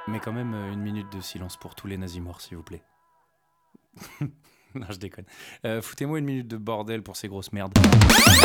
Mais quand même, une minute de silence pour tous les nazis morts, s'il vous plaît. Non, je déconne. Foutez-moi une minute de bordel pour ces grosses merdes.